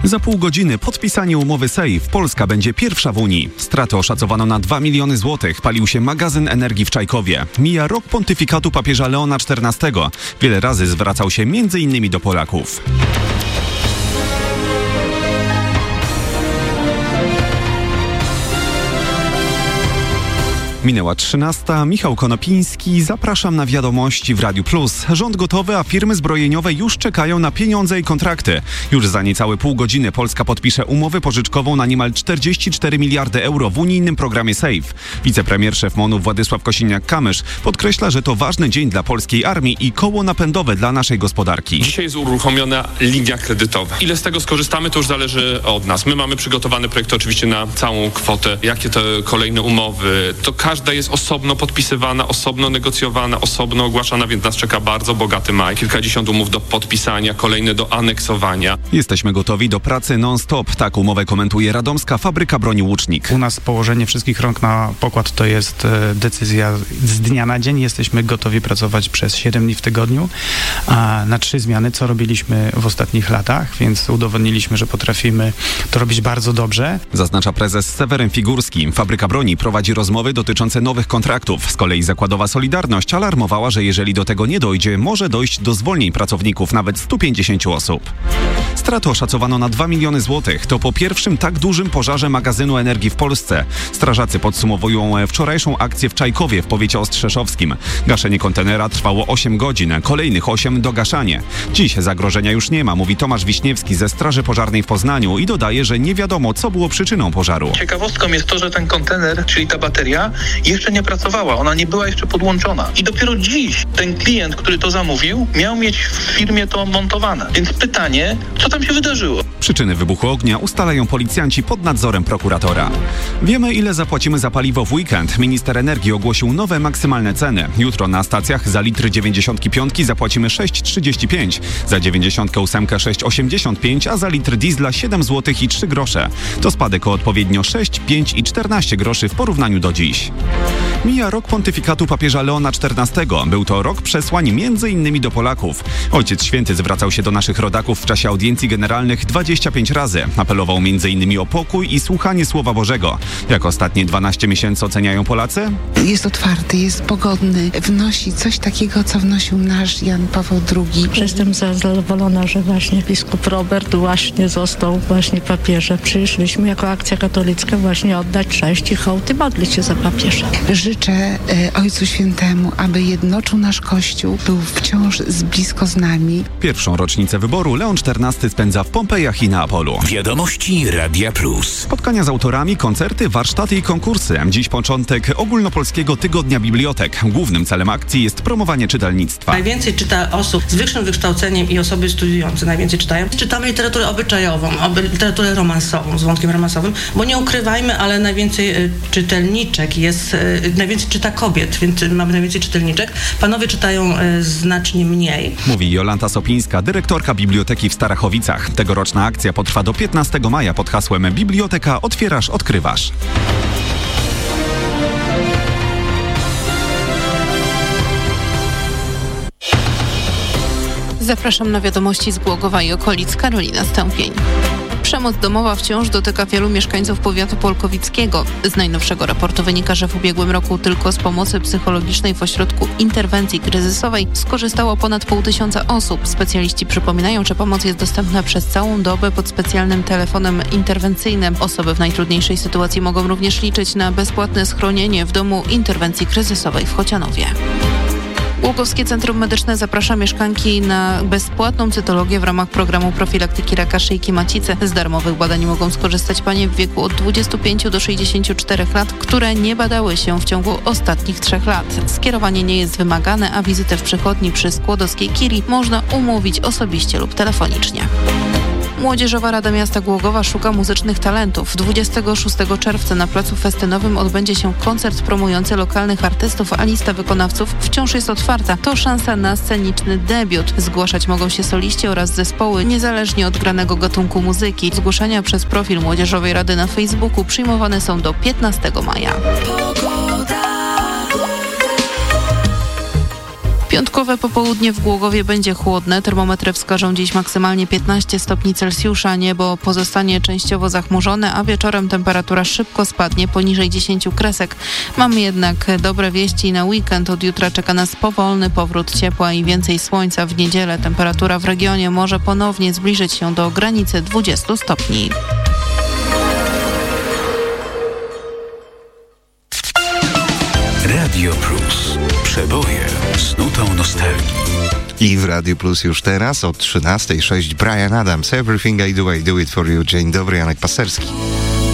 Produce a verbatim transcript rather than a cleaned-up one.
Za pół godziny podpisanie umowy Safe. Polska będzie pierwsza w Unii. Straty oszacowano na dwa miliony złotych. Palił się magazyn energii w Czajkowie. Mija rok pontyfikatu papieża Leona czternastego. Wiele razy zwracał się między innymi do Polaków. Minęła trzynasta. Michał Konopiński. Zapraszam na wiadomości w Radiu Plus. Rząd gotowy, a firmy zbrojeniowe już czekają na pieniądze i kontrakty. Już za niecałe pół godziny Polska podpisze umowę pożyczkową na niemal czterdzieści cztery miliardy euro w unijnym programie Safe. Wicepremier szef MON-u Władysław Kosiniak-Kamysz podkreśla, że to ważny dzień dla polskiej armii i koło napędowe dla naszej gospodarki. Dzisiaj jest uruchomiona linia kredytowa. Ile z tego skorzystamy, to już zależy od nas. My mamy przygotowany projekt oczywiście na całą kwotę. Jakie to kolejne umowy, to każda jest osobno podpisywana, osobno negocjowana, osobno ogłaszana, więc nas czeka bardzo bogaty maj. Kilkadziesiąt umów do podpisania, kolejne do aneksowania. Jesteśmy gotowi do pracy non-stop. Tak umowę komentuje radomska fabryka broni Łucznik. U nas położenie wszystkich rąk na pokład to jest e, decyzja z dnia na dzień. Jesteśmy gotowi pracować przez siedem dni w tygodniu, a na trzy zmiany, co robiliśmy w ostatnich latach, więc udowodniliśmy, że potrafimy to robić bardzo dobrze. Zaznacza prezes Seweryn Figurski. Fabryka broni prowadzi rozmowy dotyczące nowych kontraktów. Z kolei zakładowa Solidarność alarmowała, że jeżeli do tego nie dojdzie, może dojść do zwolnień pracowników, nawet stu pięćdziesięciu osób. Straty oszacowano na dwa miliony złotych. To po pierwszym tak dużym pożarze magazynu energii w Polsce. Strażacy podsumowują wczorajszą akcję w Czajkowie w powiecie ostrzeszowskim. Gaszenie kontenera trwało osiem godzin, kolejnych osiem dogaszanie. Dziś zagrożenia już nie ma, mówi Tomasz Wiśniewski ze Straży Pożarnej w Poznaniu i dodaje, że nie wiadomo, co było przyczyną pożaru. Ciekawostką jest to, że ten kontener, czyli ta bateria, jeszcze nie pracowała, ona nie była jeszcze podłączona. I dopiero dziś ten klient, który to zamówił, miał mieć w firmie to montowane. Więc pytanie, co tam się wydarzyło? Przyczyny wybuchu ognia ustalają policjanci pod nadzorem prokuratora. Wiemy, ile zapłacimy za paliwo w weekend. Minister energii ogłosił nowe maksymalne ceny. Jutro na stacjach za litr dziewięćdziesiątki piątki zapłacimy sześć trzydzieści pięć, za dziewięćdziesiątkę ósemkę sześć osiemdziesiąt pięć, a za litr diesla siedem złotych i trzy grosze. To spadek o odpowiednio sześć, pięć i czternaście groszy w porównaniu do dziś. Mija rok pontyfikatu papieża Leona czternastego. Był to rok przesłań między innymi do Polaków. Ojciec Święty zwracał się do naszych rodaków w czasie audiencji generalnych dwadzieścia pięć razy. Apelował między innymi o pokój i słuchanie Słowa Bożego. Jak ostatnie dwanaście miesięcy oceniają Polacy? Jest otwarty, jest pogodny, wnosi coś takiego, co wnosił nasz Jan Paweł drugi. Jestem zadowolona, że właśnie biskup Robert właśnie został właśnie papieżem. Przyszliśmy jako akcja katolicka właśnie oddać cześć i hołd i modlić się za papieża. Życzę e, Ojcu Świętemu, aby jednoczył nasz Kościół, był wciąż z blisko z nami. Pierwszą rocznicę wyboru Leon czternasty spędza w Pompejach i Neapolu. Wiadomości Radia Plus. Spotkania z autorami, koncerty, warsztaty i konkursy. Dziś początek ogólnopolskiego tygodnia bibliotek. Głównym celem akcji jest promowanie czytelnictwa. Najwięcej czyta osób z wyższym wykształceniem i osoby studiujące najwięcej czytają. Czytamy literaturę obyczajową, literaturę romansową, z wątkiem romansowym, bo nie ukrywajmy, ale najwięcej y, czytelniczek jest, y, najwięcej czyta kobiet, więc mamy najwięcej czytelniczek. Panowie czytają y, znacznie mniej. Mówi Jolanta Sopińska, dyrektorka biblioteki w Starachowicach. Tegoroczna akcja potrwa do piętnastego maja pod hasłem Biblioteka otwierasz, odkrywasz. Zapraszam na wiadomości z Głogowa i okolic. Karolina Stępień. Przemoc domowa wciąż dotyka wielu mieszkańców powiatu polkowickiego. Z najnowszego raportu wynika, że w ubiegłym roku tylko z pomocy psychologicznej w ośrodku interwencji kryzysowej skorzystało ponad pół tysiąca osób. Specjaliści przypominają, że pomoc jest dostępna przez całą dobę pod specjalnym telefonem interwencyjnym. Osoby w najtrudniejszej sytuacji mogą również liczyć na bezpłatne schronienie w domu interwencji kryzysowej w Chocianowie. Głogowskie Centrum Medyczne zaprasza mieszkanki na bezpłatną cytologię w ramach programu profilaktyki raka szyjki macicy. Z darmowych badań mogą skorzystać panie w wieku od dwudziestu pięciu do sześćdziesięciu czterech lat, które nie badały się w ciągu ostatnich trzech lat. Skierowanie nie jest wymagane, a wizytę w przychodni przy Skłodowskiej Kiri można umówić osobiście lub telefonicznie. Młodzieżowa Rada Miasta Głogowa szuka muzycznych talentów. dwudziestego szóstego czerwca na placu festynowym odbędzie się koncert promujący lokalnych artystów, a lista wykonawców wciąż jest otwarta. To szansa na sceniczny debiut. Zgłaszać mogą się soliści oraz zespoły, niezależnie od granego gatunku muzyki. Zgłoszenia przez profil Młodzieżowej Rady na Facebooku przyjmowane są do piętnastego maja. Piątkowe popołudnie w Głogowie będzie chłodne. Termometry wskażą dziś maksymalnie piętnaście stopni Celsjusza. Niebo pozostanie częściowo zachmurzone, a wieczorem temperatura szybko spadnie poniżej dziesięć kresek. Mamy jednak dobre wieści na weekend. Od jutra czeka nas powolny powrót ciepła i więcej słońca. W niedzielę temperatura w regionie może ponownie zbliżyć się do granicy dwudziestu stopni. Radio Plus. Przeboje z nutą nostalgii. I w Radio Plus już teraz od trzynastej sześć Bryan Adams. Everything I do, I do it for you. Dzień dobry, Janek Pasterski.